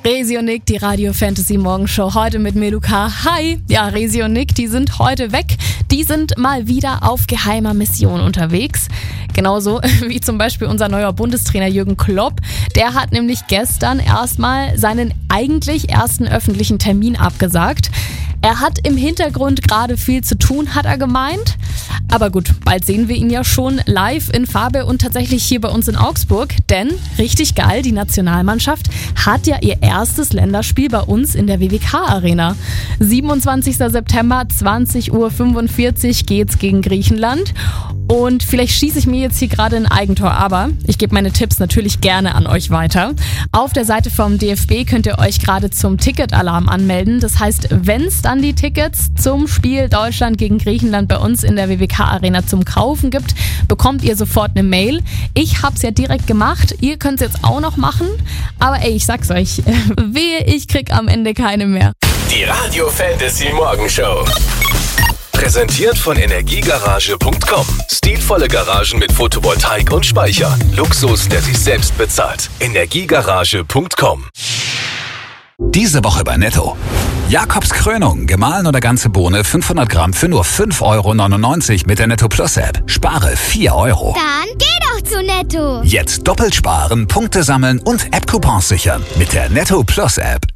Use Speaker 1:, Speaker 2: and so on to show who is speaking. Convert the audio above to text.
Speaker 1: Resi und Nick, die Radio Fantasy Morgenshow, heute mit Meluka. Hi! Ja, Resi und Nick, die sind heute weg. Die sind mal wieder auf geheimer Mission unterwegs. Genauso wie zum Beispiel unser neuer Bundestrainer Jürgen Klopp. Der hat nämlich gestern erstmal seinen eigentlich ersten öffentlichen Termin abgesagt. Er hat im Hintergrund gerade viel zu tun, hat er gemeint. Aber gut, bald sehen wir ihn ja schon live in Farbe und tatsächlich hier bei uns in Augsburg. Denn, richtig geil, die Nationalmannschaft hat ja ihr erstes Länderspiel bei uns in der WWK-Arena. 27. September, 20:45 Uhr geht's gegen Griechenland. Und vielleicht schieße ich mir jetzt hier gerade ein Eigentor, aber ich gebe meine Tipps natürlich gerne an euch weiter. Auf der Seite vom DFB könnt ihr euch gerade zum Ticketalarm anmelden. Das heißt, wenn es dann die Tickets zum Spiel Deutschland gegen Griechenland bei uns in der WWK-Arena zum Kaufen gibt, bekommt ihr sofort eine Mail. Ich hab's ja direkt gemacht, ihr könnt es jetzt auch noch machen. Aber ey, ich sag's euch, wehe, ich krieg am Ende keine mehr.
Speaker 2: Die Radio Fantasy Morgenshow. Präsentiert von Energiegarage.com. Stilvolle Garagen mit Photovoltaik und Speicher. Luxus, der sich selbst bezahlt. Energiegarage.com.
Speaker 3: Diese Woche bei Netto. Jakobs Krönung, gemahlen oder ganze Bohne, 500 Gramm für nur 5,99 € mit der Netto Plus App. Spare 4 €.
Speaker 4: Dann geh doch zu Netto.
Speaker 3: Jetzt doppelt sparen, Punkte sammeln und App-Coupons sichern mit der Netto Plus App.